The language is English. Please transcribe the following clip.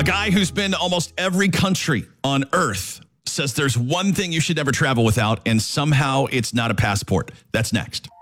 guy who's been to almost every country on Earth says there's one thing you should never travel without, and somehow it's not a passport. That's next.